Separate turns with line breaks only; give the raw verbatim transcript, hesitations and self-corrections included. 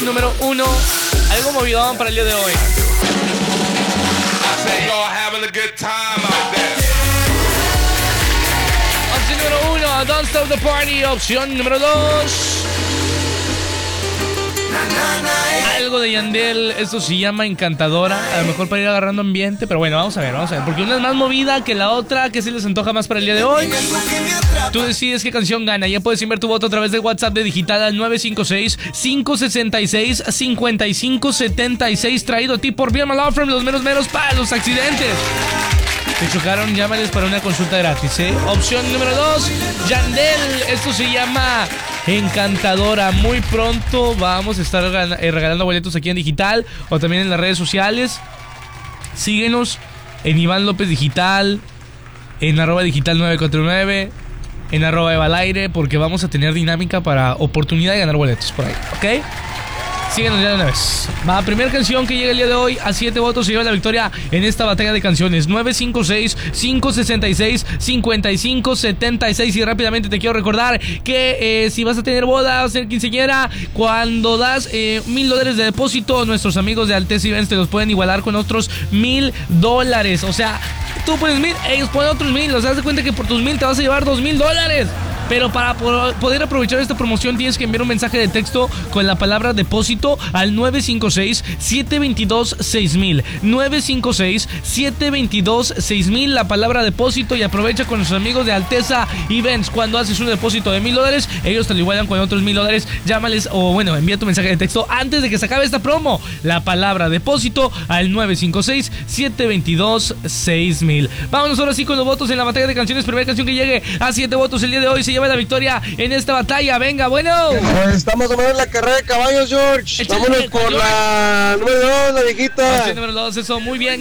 Número uno, algo movidón para el día de hoy. Opción número uno, Don't Stop the Party. Opción número dos, algo de Yandel. Esto se llama Encantadora. A lo mejor para ir agarrando ambiente, pero bueno, vamos a ver, vamos a ver. Porque una es más movida que la otra. ¿Qué se les antoja más para el día de hoy? Tú decides qué canción gana. Ya puedes enviar tu voto a través de WhatsApp de Digital al nueve cinco seis, cinco seis seis, cinco cinco siete seis. Traído a ti por Bien Malone, los menos menos para los accidentes. Te chocaron, llámales para una consulta gratis, ¿eh? Opción número dos, Yandel. Esto se llama Encantadora. Muy pronto vamos a estar regalando boletos aquí en Digital o también en las redes sociales. Síguenos en Iván López Digital, en arroba digital nueve cuatro nueve, en arroba Eva al aire, porque vamos a tener dinámica para oportunidad de ganar boletos por ahí, ¿ok? Síguenos ya de una vez. Va, primera canción que llega el día de hoy a siete votos se lleva la victoria en esta batalla de canciones. nueve cinco seis, cinco seis seis, cinco cinco siete seis. Y rápidamente te quiero recordar que eh, si vas a tener boda, vas a ser quinceañera, cuando das eh, mil dólares de depósito, nuestros amigos de Altes Events te los pueden igualar con otros mil dólares. O sea, tú pones mil, ellos ponen otros mil. O sea, haz de cuenta que por tus mil te vas a llevar dos mil dólares. Pero para poder aprovechar esta promoción tienes que enviar un mensaje de texto con la palabra depósito al nueve cinco seis, siete dos dos, seis mil. nueve cinco seis, siete dos dos, seis mil, la palabra depósito, y aprovecha con nuestros amigos de Alteza Events. Cuando haces un depósito de mil dólares, ellos te lo igualan con otros mil dólares. Llámales o bueno, envía tu mensaje de texto antes de que se acabe esta promo. La palabra depósito al nueve cinco seis, siete dos dos, seis mil. Vámonos ahora sí con los votos en la batalla de canciones. Primera canción que llegue a siete votos el día de hoy se lleva la victoria en esta batalla. Venga, bueno.
Pues estamos a ver la carrera de caballos, George.
Échale,
vámonos por
George.
la número dos, la viejita.
Opción número dos, eso, muy bien.